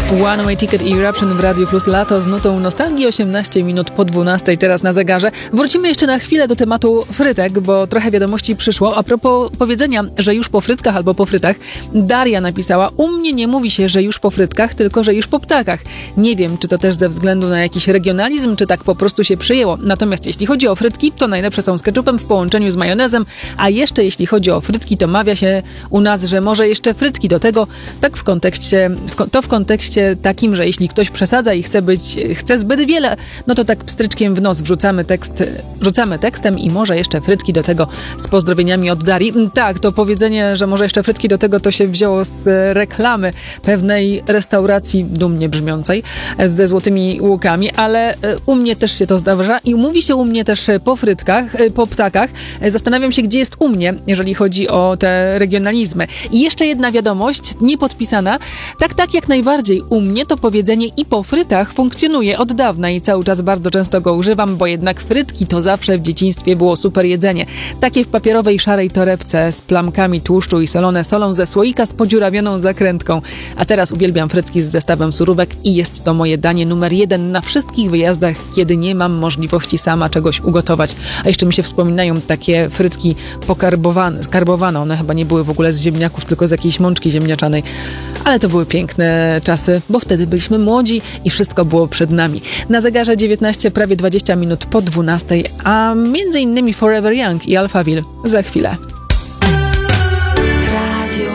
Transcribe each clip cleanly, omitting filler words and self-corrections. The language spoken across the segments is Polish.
One Way Ticket i Eruption w Radiu Plus Lato z nutą nostalgii 18 minut po 12 teraz na zegarze. Wrócimy jeszcze na chwilę do tematu frytek, bo trochę wiadomości przyszło. A propos powiedzenia, że już po frytkach albo po frytach, Daria napisała: u mnie nie mówi się, że już po frytkach, tylko że już po ptakach. Nie wiem, czy to też ze względu na jakiś regionalizm, czy tak po prostu się przyjęło. Natomiast jeśli chodzi o frytki, to najlepsze są z ketchupem w połączeniu z majonezem, a jeszcze jeśli chodzi o frytki, to mawia się u nas, że może jeszcze frytki do tego, tak w kontekście takim, że jeśli ktoś przesadza i chce zbyt wiele, no to tak pstryczkiem w nos rzucamy tekstem i może jeszcze frytki do tego z pozdrowieniami od Darii. Tak, to powiedzenie, że może jeszcze frytki do tego, to się wzięło z reklamy pewnej restauracji dumnie brzmiącej ze złotymi łukami, ale u mnie też się to zdarza i mówi się u mnie też po frytkach, po ptakach. Zastanawiam się, gdzie jest u mnie, jeżeli chodzi o te regionalizmy. I jeszcze jedna wiadomość, niepodpisana. Tak, jak najbardziej. U mnie to powiedzenie i po frytach funkcjonuje od dawna i cały czas bardzo często go używam, bo jednak frytki to zawsze w dzieciństwie było super jedzenie. Takie w papierowej szarej torebce z plamkami tłuszczu i solone solą ze słoika z podziurawioną zakrętką. A teraz uwielbiam frytki z zestawem surówek i jest to moje danie numer 1 na wszystkich wyjazdach, kiedy nie mam możliwości sama czegoś ugotować. A jeszcze mi się wspominają takie frytki skarbowane. One chyba nie były w ogóle z ziemniaków, tylko z jakiejś mączki ziemniaczanej. Ale to były piękne czasy, bo wtedy byliśmy młodzi i wszystko było przed nami. Na zegarze 19, prawie 20 minut po 12, a między innymi Forever Young i Alphaville za chwilę. Radio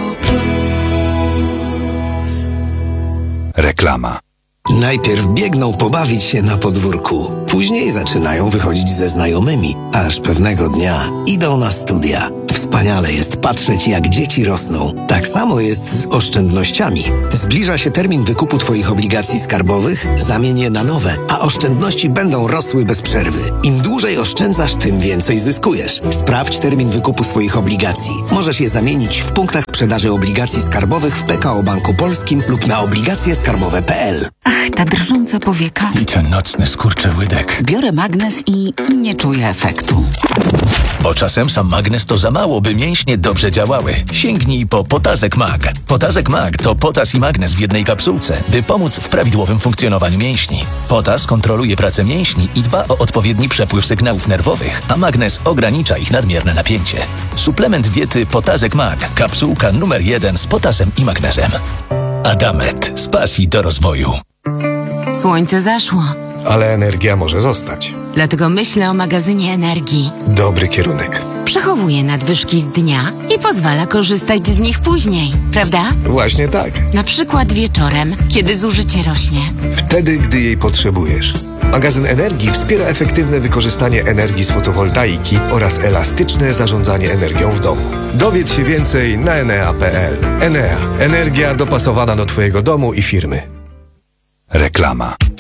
Plus. Reklama. Najpierw biegną pobawić się na podwórku, później zaczynają wychodzić ze znajomymi, aż pewnego dnia idą na studia. Wspaniale jest patrzeć, jak dzieci rosną. Tak samo jest z oszczędnościami. Zbliża się termin wykupu Twoich obligacji skarbowych, zamień je na nowe, a oszczędności będą rosły bez przerwy. Im dłużej oszczędzasz, tym więcej zyskujesz. Sprawdź termin wykupu swoich obligacji. Możesz je zamienić w punktach sprzedaży obligacji skarbowych w PKO Banku Polskim lub na obligacjeskarbowe.pl. Ach, ta drżąca powieka. I ten nocny skurczyłydek. Biorę magnes i nie czuję efektu. Bo czasem sam magnes to za mało, by mięśnie dobrze działały. Sięgnij po Potazek Mag. Potazek Mag to potas i magnes w jednej kapsułce, by pomóc w prawidłowym funkcjonowaniu mięśni. Potas kontroluje pracę mięśni i dba o odpowiedni przepływ sygnałów nerwowych, a magnes ogranicza ich nadmierne napięcie. Suplement diety Potazek Mag. Kapsułka numer 1 z potasem i magnezem. Adamet. Z pasji do rozwoju. Słońce zaszło. Ale energia może zostać. Dlatego myślę o magazynie energii. Dobry kierunek. Przechowuje nadwyżki z dnia i pozwala korzystać z nich później, prawda? Właśnie tak. Na przykład wieczorem, kiedy zużycie rośnie. Wtedy, gdy jej potrzebujesz. Magazyn energii wspiera efektywne wykorzystanie energii z fotowoltaiki oraz elastyczne zarządzanie energią w domu. Dowiedz się więcej na enea.pl. Enea. Energia dopasowana do Twojego domu i firmy. Reklama.